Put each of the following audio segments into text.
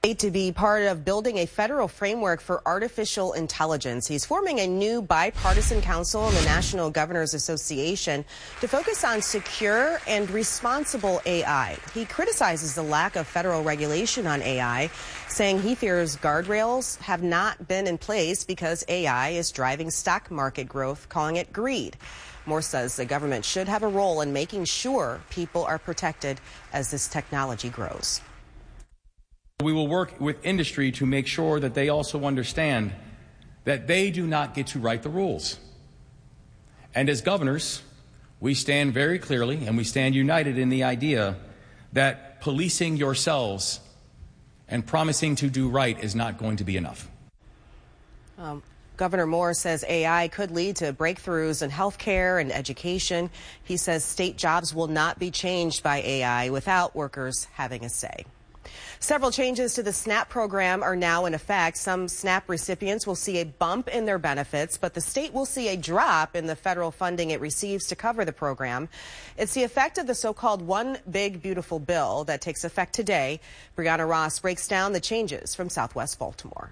To be part of building a federal framework for artificial intelligence. He's forming a new bipartisan council in the National Governors Association to focus on secure and responsible AI. He criticizes the lack of federal regulation on AI, saying he fears guardrails have not been in place because AI is driving stock market growth, calling it greed. Moore says the government should have a role in making sure people are protected as this technology grows. We will work with industry to make sure that they also understand that they do not get to write the rules. And as governors, we stand very clearly and we stand united in the idea that policing yourselves and promising to do right is not going to be enough. Governor Moore says AI could lead to breakthroughs in healthcare and education. He says state jobs will not be changed by AI without workers having a say. Several changes to the SNAP program are now in effect. Some SNAP recipients will see a bump in their benefits, but the state will see a drop in the federal funding it receives to cover the program. It's the effect of the so-called One Big Beautiful Bill that takes effect today. Brianna Ross breaks down the changes from Southwest Baltimore.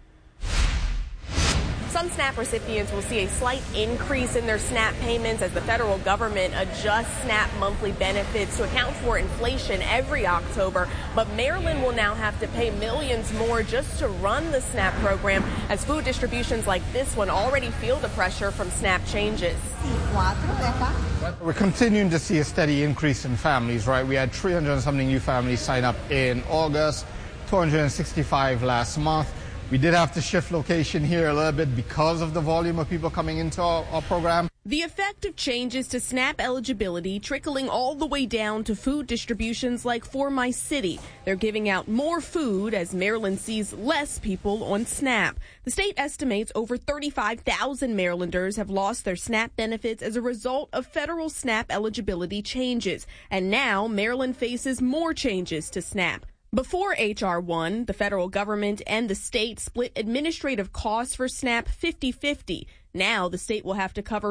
Some SNAP recipients will see a slight increase in their SNAP payments as the federal government adjusts SNAP monthly benefits to account for inflation every October. But Maryland will now have to pay millions more just to run the SNAP program, as food distributions like this one already feel the pressure from SNAP changes. We're continuing to see a steady increase in families, right? We had 300 and something new families sign up in August, 265 last month. We did have to shift location here a little bit because of the volume of people coming into our program. The effect of changes to SNAP eligibility trickling all the way down to food distributions like For My City. They're giving out more food as Maryland sees less people on SNAP. The state estimates over 35,000 Marylanders have lost their SNAP benefits as a result of federal SNAP eligibility changes. And now Maryland faces more changes to SNAP. Before H.R. 1, the federal government and the state split administrative costs for SNAP 50-50. Now the state will have to cover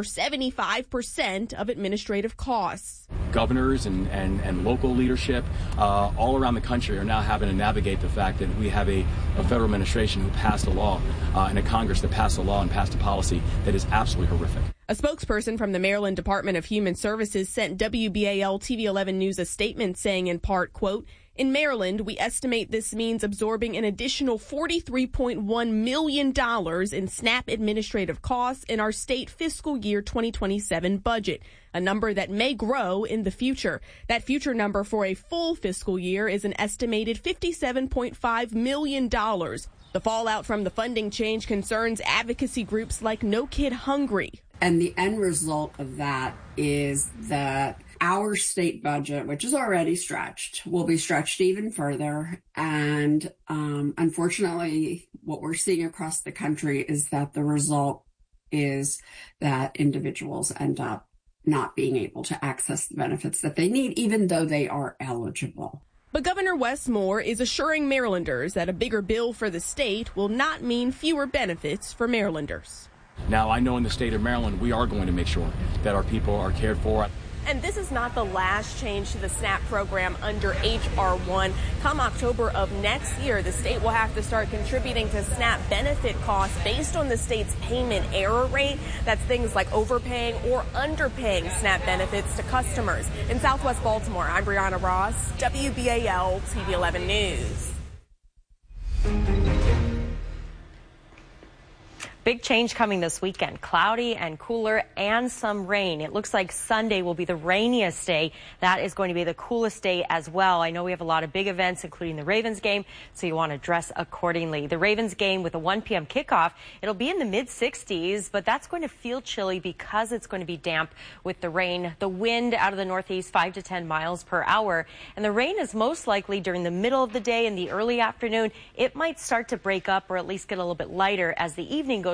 75% of administrative costs. Governors and local leadership all around the country are now having to navigate the fact that we have a federal administration who passed a law and a Congress that passed a law and passed a policy that is absolutely horrific. A spokesperson from the Maryland Department of Human Services sent WBAL TV 11 News a statement saying in part, quote, "In Maryland, we estimate this means absorbing an additional $43.1 million in SNAP administrative costs in our state fiscal year 2027 budget, a number that may grow in the future. That future number for a full fiscal year is an estimated $57.5 million. The fallout from the funding change concerns advocacy groups like No Kid Hungry. And the end result of that is that our state budget, which is already stretched, will be stretched even further. And unfortunately, what we're seeing across the country is that the result is that individuals end up not being able to access the benefits that they need, even though they are eligible. But Governor Wes Moore is assuring Marylanders that a bigger bill for the state will not mean fewer benefits for Marylanders. Now, I know in the state of Maryland, we are going to make sure that our people are cared for. And this is not the last change to the SNAP program under H.R. 1. Come October of next year, the state will have to start contributing to SNAP benefit costs based on the state's payment error rate. That's things like overpaying or underpaying SNAP benefits to customers. In Southwest Baltimore, I'm Brianna Ross, WBAL TV 11 News. Big change coming this weekend. Cloudy and cooler and some rain. It looks like Sunday will be the rainiest day. That is going to be the coolest day as well. I know we have a lot of big events, including the Ravens game, so you want to dress accordingly. The Ravens game with a 1 p.m. kickoff, it'll be in the mid-60s, but that's going to feel chilly because it's going to be damp with the rain. The wind out of the northeast, 5 to 10 miles per hour. And the rain is most likely during the middle of the day and the early afternoon. It might start to break up or at least get a little bit lighter as the evening goes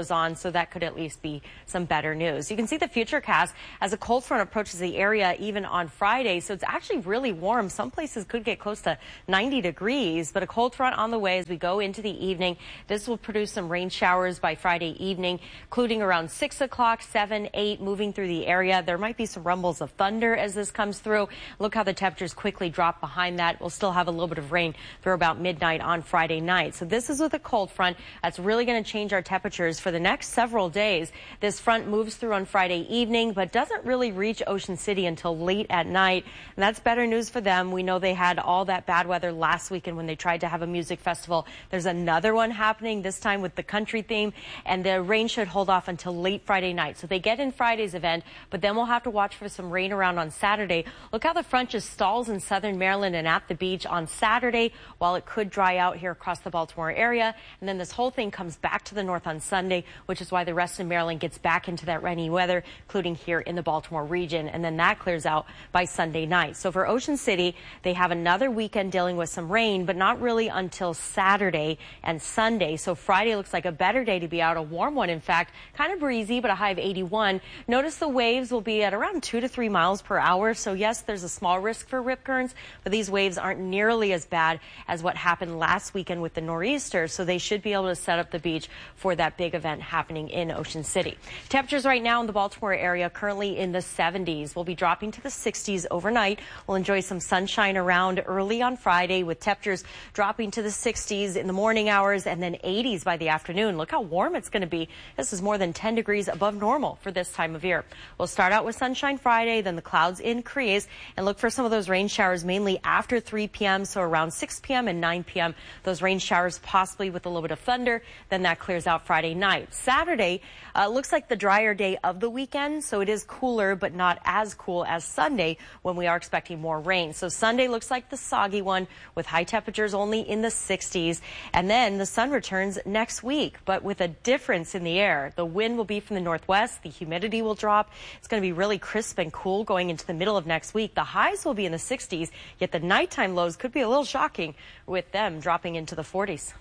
goes on, so that could at least be some better news. You can see the futurecast as a cold front approaches the area even on Friday, so it's actually really warm. Some places could get close to 90 degrees, but a cold front on the way as we go into the evening. This will produce some rain showers by Friday evening, including around 6 o'clock, 7, 8, moving through the area. There might be some rumbles of thunder as this comes through. Look how the temperatures quickly drop behind that. We'll still have a little bit of rain through about midnight on Friday night. So this is with a cold front that's really going to change our temperatures for the next several days. This front moves through on Friday evening, but doesn't really reach Ocean City until late at night. And that's better news for them. We know they had all that bad weather last weekend when they tried to have a music festival. There's another one happening this time with the country theme, and the rain should hold off until late Friday night. So they get in Friday's event, but then we'll have to watch for some rain around on Saturday. Look how the front just stalls in southern Maryland and at the beach on Saturday, while it could dry out here across the Baltimore area. And then this whole thing comes back to the north on Sunday, which is why the rest of Maryland gets back into that rainy weather, including here in the Baltimore region. And then that clears out by Sunday night. So for Ocean City, they have another weekend dealing with some rain, but not really until Saturday and Sunday. So Friday looks like a better day to be out, a warm one, in fact, kind of breezy, but a high of 81. Notice the waves will be at around 2 to 3 miles per hour. So yes, there's a small risk for rip currents, but these waves aren't nearly as bad as what happened last weekend with the nor'easter. So they should be able to set up the beach for that big event happening in Ocean City. Temperatures right now in the Baltimore area currently in the 70s. We'll be dropping to the 60s overnight. We'll enjoy some sunshine around early on Friday, with temperatures dropping to the 60s in the morning hours and then 80s by the afternoon. Look how warm it's going to be. This is more than 10 degrees above normal for this time of year. We'll start out with sunshine Friday, then the clouds increase, and look for some of those rain showers mainly after 3 p.m., so around 6 p.m. and 9 p.m. Those rain showers possibly with a little bit of thunder. Then that clears out Friday night. Saturday looks like the drier day of the weekend, so it is cooler, but not as cool as Sunday when we are expecting more rain. So Sunday looks like the soggy one with high temperatures only in the 60s. And then the sun returns next week, but with a difference in the air. The wind will be from the northwest. The humidity will drop. It's going to be really crisp and cool going into the middle of next week. The highs will be in the 60s, yet the nighttime lows could be a little shocking with them dropping into the 40s.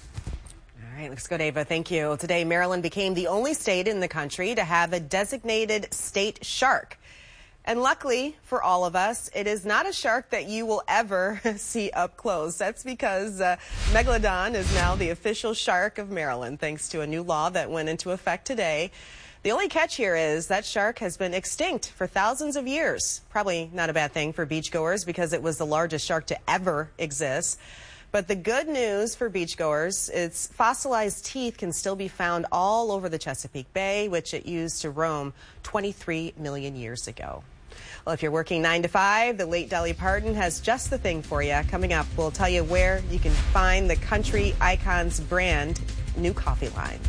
All right, let's go to Ava. Thank you. Today, Maryland became the only state in the country to have a designated state shark. And luckily for all of us, it is not a shark that you will ever see up close. That's because Megalodon is now the official shark of Maryland, thanks to a new law that went into effect today. The only catch here is that shark has been extinct for thousands of years. Probably not a bad thing for beachgoers because it was the largest shark to ever exist. But the good news for beachgoers, its fossilized teeth can still be found all over the Chesapeake Bay, which it used to roam 23 million years ago. Well, if you're working 9 to 5, the late Dolly Parton has just the thing for you. Coming up, we'll tell you where you can find the country icon's brand new coffee line.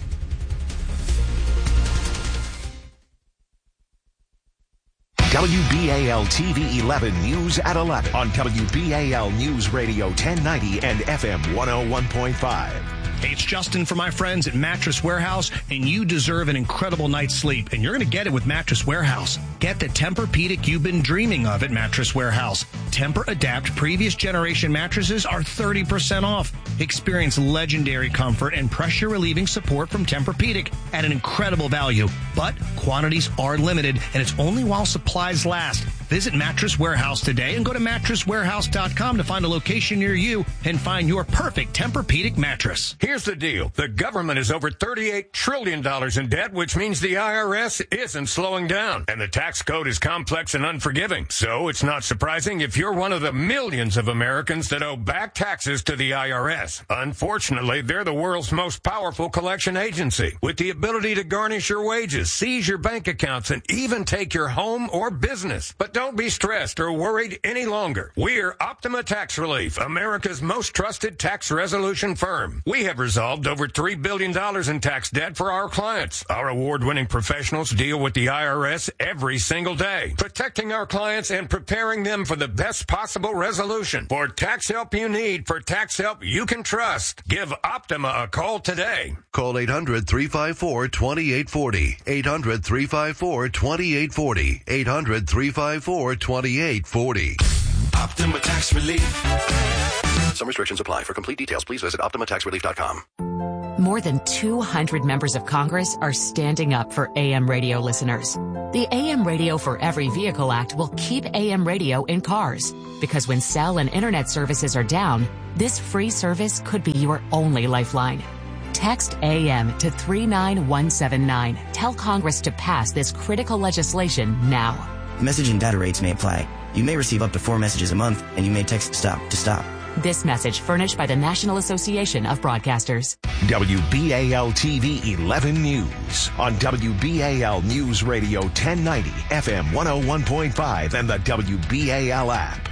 WBAL TV 11 News at 11 on WBAL News Radio 1090 and FM 101.5. Hey, it's Justin from my friends at Mattress Warehouse, and you deserve an incredible night's sleep, and you're going to get it with Mattress Warehouse. Get the Tempur-Pedic you've been dreaming of at Mattress Warehouse. Tempur-Adapt previous generation mattresses are 30% off. Experience legendary comfort and pressure-relieving support from Tempur-Pedic at an incredible value. But quantities are limited, and it's only while supplies last. Visit Mattress Warehouse today and go to mattresswarehouse.com to find a location near you and find your perfect Tempur-Pedic mattress. Here's the deal. The government is over $38 trillion in debt, which means the IRS isn't slowing down. And the tax code is complex and unforgiving. So it's not surprising if you're one of the millions of Americans that owe back taxes to the IRS. Unfortunately, they're the world's most powerful collection agency, with the ability to garnish your wages, seize your bank accounts, and even take your home or business. But don't be stressed or worried any longer. We're Optima Tax Relief, America's most trusted tax resolution firm. We have resolved over $3 billion in tax debt for our clients. Our award-winning professionals deal with the IRS every single day, protecting our clients and preparing them for the best possible resolution. For tax help you need, for tax help you can trust, give Optima a call today. Call 800-354-2840. 800-354-2840. 800-354-2840. Optima Tax Relief. Some restrictions apply. For complete details, please visit OptimaTaxRelief.com. More than 200 members of Congress are standing up for AM radio listeners. The AM Radio for Every Vehicle Act will keep AM radio in cars, because when cell and internet services are down, this free service could be your only lifeline. Text AM to 39179. Tell Congress to pass this critical legislation now. Message and data rates may apply. You may receive up to 4 messages a month, and you may text STOP to stop. This message furnished by the National Association of Broadcasters. WBAL TV 11 News on WBAL News Radio 1090 FM 101.5 and the WBAL app.